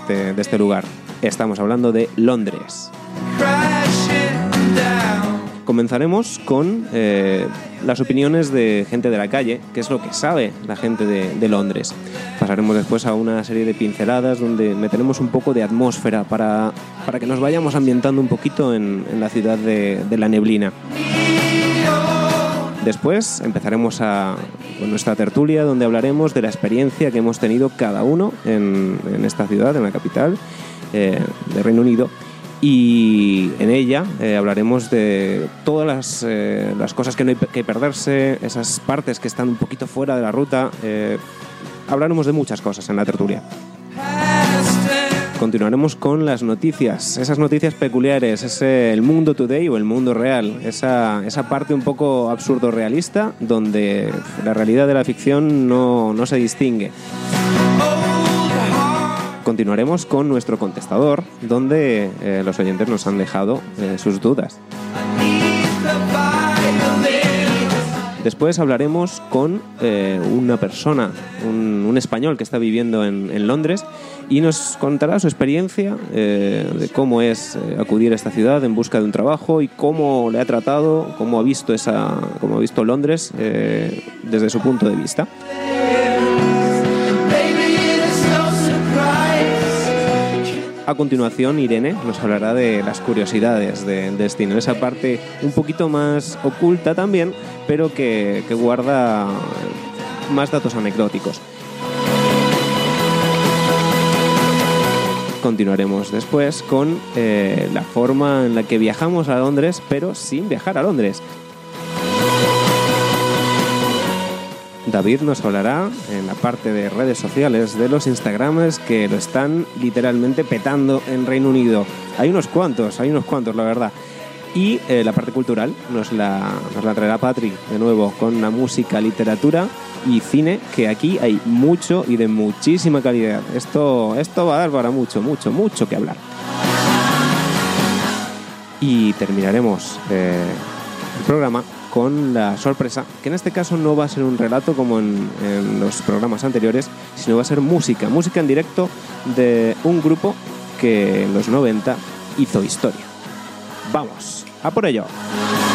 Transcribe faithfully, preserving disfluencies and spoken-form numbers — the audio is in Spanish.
este, de este lugar. Estamos hablando de Londres. Comenzaremos con eh, las opiniones de gente de la calle, que es lo que sabe la gente de, de Londres. Pasaremos después a una serie de pinceladas donde meteremos un poco de atmósfera para, para que nos vayamos ambientando un poquito en, en la ciudad de, de la neblina. Después empezaremos a, con nuestra tertulia, donde hablaremos de la experiencia que hemos tenido cada uno en, en esta ciudad, en la capital eh, de Reino Unido. Y en ella eh, hablaremos de todas las, eh, las cosas que no hay que perderse, esas partes que están un poquito fuera de la ruta. Eh, hablaremos de muchas cosas en la tertulia. Continuaremos con las noticias, esas noticias peculiares, ese el mundo today o el mundo real, esa, esa parte un poco absurdo-realista donde la realidad de la ficción no, no se distingue. Continuaremos con nuestro contestador, donde eh, los oyentes nos han dejado eh, sus dudas. Después hablaremos con eh, una persona, un, un español que está viviendo en, en Londres y nos contará su experiencia eh, de cómo es eh, acudir a esta ciudad en busca de un trabajo y cómo le ha tratado, cómo ha visto, esa, cómo ha visto Londres eh, desde su punto de vista. A continuación, Irene nos hablará de las curiosidades del destino, esa parte un poquito más oculta también, pero que, que guarda más datos anecdóticos. Continuaremos después con eh, la forma en la que viajamos a Londres, pero sin viajar a Londres. David nos hablará en la parte de redes sociales de los Instagramers que lo están literalmente petando en Reino Unido. Hay unos cuantos, hay unos cuantos, la verdad. Y eh, la parte cultural nos la, nos la traerá Patri de nuevo con la música, literatura y cine, que aquí hay mucho y de muchísima calidad. Esto, esto va a dar para mucho, mucho, mucho que hablar. Y terminaremos eh, el programa con la sorpresa, que en este caso no va a ser un relato como en, en los programas anteriores, sino va a ser música, música en directo de un grupo que en los noventa hizo historia. ¡Vamos! ¡A por ello!